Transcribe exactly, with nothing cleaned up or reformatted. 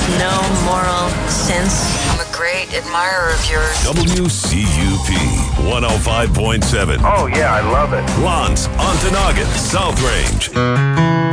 no moral sense. I'm a great admirer of yours. W C U P one oh five point seven. Oh, yeah, I love it. Lance, Ontonagon, South Range.